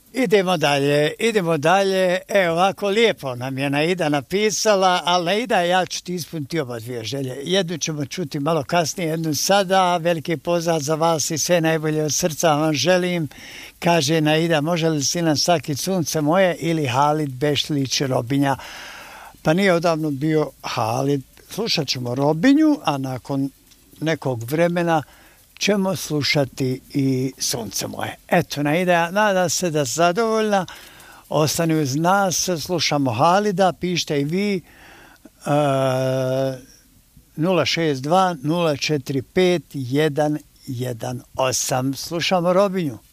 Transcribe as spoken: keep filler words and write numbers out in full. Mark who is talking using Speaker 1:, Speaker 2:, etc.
Speaker 1: Idemo dalje, idemo dalje. E, ovako lijepo nam je Naida napisala, ali Naida, ja ću ti ispuniti oba dvije želje. Jednu ćemo čuti malo kasnije, jednu sada. Veliki pozdrav za vas i sve najbolje od srca vam želim. Kaže Naida, može li si nam sakit sunce moje ili Halid Bešlić Robinja? Pa nije odavno bio Halid. Slušat ćemo Robinju, a nakon nekog vremena ćemo slušati i sunce moje. Eto, Naida, nadam se da ste zadovoljna. Ostani uz nas, slušamo Halida, pišite i vi uh, nula šest dva nula četiri pet jedan jedan osam. Slušamo Robinju.